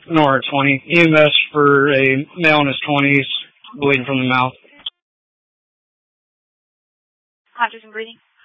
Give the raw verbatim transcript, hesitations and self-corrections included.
Nora at twenty. E M S for a male in his twenties, bleeding from the mouth. Conscious and breathing.